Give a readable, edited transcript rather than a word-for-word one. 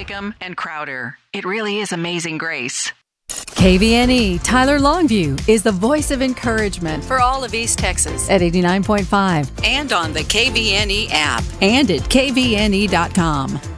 Wickham, and Crowder. It really is amazing grace. KVNE Tyler Longview is the voice of encouragement for all of East Texas at 89.5 and on the KVNE app and at kvne.com.